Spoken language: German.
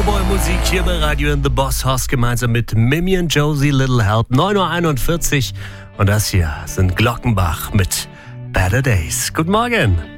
Cowboy-Musik hier bei Radio in the Boss House gemeinsam mit Mimi und Josie Little Help. 9:41 Uhr und das hier sind Glockenbach mit Better Days. Guten Morgen.